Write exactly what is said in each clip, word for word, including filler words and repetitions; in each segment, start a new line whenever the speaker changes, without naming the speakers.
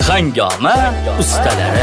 Hangoma ustalari.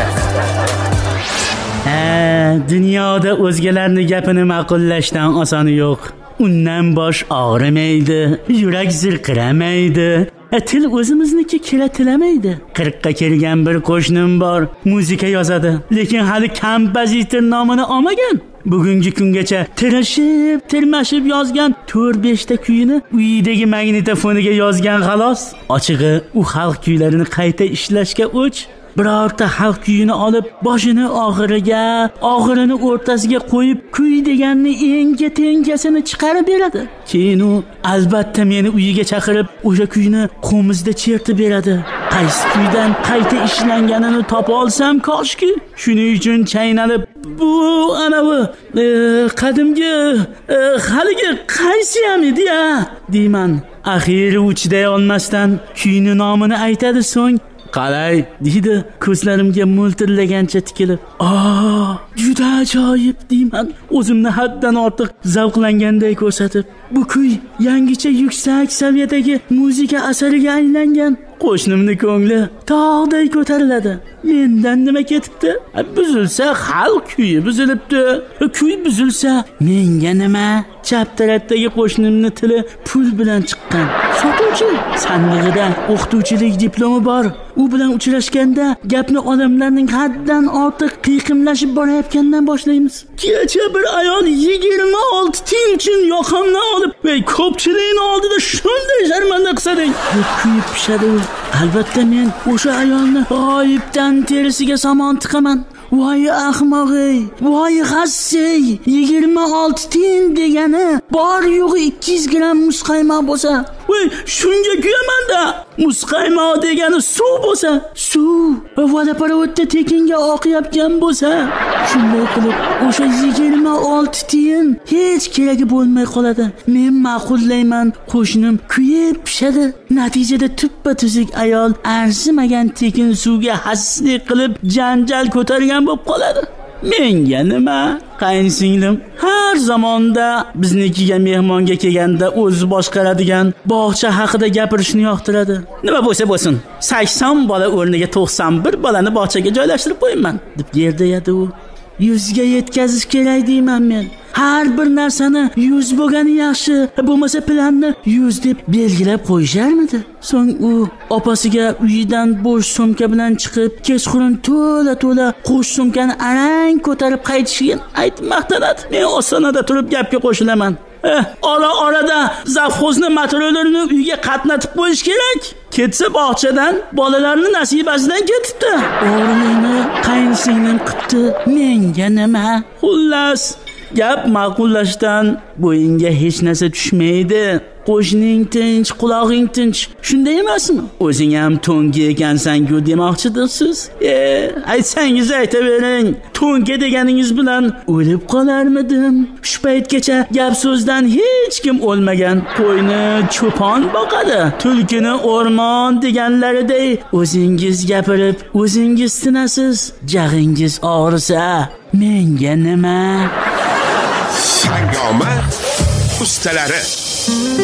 Ha, dunyoda o'zgalarni gapini ma'qullashdan osoni yo'q. Undan bosh og'rimaydi, yurak zirqiramaydi. Til o'zimizniki kelatilamaydi. qirqqa kelgan bir qo'shnim bor, muzika yozadi, lekin hali kompozitor nomini olmagan. Bugungi kungacha tirishib, tirmashib yozgan to'rt besh ta kuyini uyidagi magnitofoniga yozgan xolos. Ochig'i, u xalq kuylarini qayta ishlashga o'ch. Birorta xalq kuyini olib, boshini oxiriga, oxirini o'rtasiga qo'yib, kuy deganni enga tengasini chiqarib beradi. Keyin u albatta meni uyiga chaqirib, o'sha kuyni qo'mizda chertib beradi. Qaysi kuydan qayta ishlanganini topa olsam koshki. Shuning uchun chaynalib, bu anavi e, qadimgi e, haligi qaysi ham edi-ya, deyman. Axiri u chiday olmasdan kuyni nomini aytadi, so'ng qalay deydi, ko'zlarimga mo'ltirlagancha tikilib. "Aa, juda ajoyib" deyman, o'zimni haddan ortiq zavqlanganday ko'rsatib. Bu kuy yangicha yuksak saviyadagi muzika asariga aylangan. Qo'shnimning ko'ngli tog'day ko'tariladi. Mendan nima ketibdi? Buzilsa xalq kuyi buzilibdi. Kuy buzilsa menga nima? Chap tarafdagi qo'shnimning tili pul bilan chiqqan. Sotuvchi, sandig'ida o'qituvchilik diplomi bor. U bilan uchrashganda gapni odamlarning haddan ortiq qiyiqimlashib borayotgandan boshlaymiz. Kecha bir ayol yigirma olti tinchin yoqamdan olib, "Ey, ko'pchilikning oldida shunday sharmanda qilsading", deb kuyib pishadi. Albatta men o'sha ayolni g'oyibdan terisiga somon tiqaman. Voy ahmoq-ey, voy g'assey, yigirma olti tin degani bor yo'g'i ikki yuz gramm muzqaymoq bo'lsa, voy shunga kuyaman-da. Muzqaymoq degani suv bo'lsa, suv vodoprovodda tekinga oqayotgan bo'lsa, shunday qilib o'sha yigirma olti tin hech keragi bo'lmay qoladi. Men ma'qullayman, qo'shnim kuyib pishadi. Natijada tuppa-tuzuk ayol arzimagan tekin suvga haslik qilib janjal ko'targan bo'lib qoladi. Menga nima? Qayinsinglim har zamonda biznikiga mehmonga kelganda o'zi boshqaradigan bog'cha haqida gapirishni yoqtiradi. Nima bo'lsa bo'lsin, sakson bola o'rniga to'qson bir bolani bog'chaga joylashtirib qo'yaman, deb yerdayadi u. Yuzga yetkazish kerak deyman men. Har bir narsani yuz bo'lgani yaxshi, bo'lmasa planni yuz deb belgilab qo'yisharmidi? So'ng u opasiga uyidan bo'sh sumka bilan chiqib, kechqurun to'la-to'la qo'sh sumkani arang ko'tarib qaytishiga aytib maqtanadi. Men ostonada turib gapga qo'shilaman. Eh, ora-orada zavxozning materiallarini uyga qatnatib qo'yish kerak. Ketsa bog'chadan bolalarning nasibasidan ketibdi. O'g'limni qayinsinglim qipti, menga nima? Xullas, gap ma'qullashdan bo'yinga hech narsa tushmaydi. Qo'shning tinch, quloqing tinch. Shunday emasmi? O'zing ham to'nga ekansan-ku demoqchidisiz? E, aytsangiz aytavering. To'nga deganingiz bilan o'lib qolarmidim? Shu paytgacha gap so'zdan hech kim o'lmagan. Qo'yni cho'pon boqadi, tulkini o'rmon deganlariday o'zingiz gapirib, o'zingiz tinasiz. Jag'ingiz og'risa, menga nima?
Hangoma ustalari.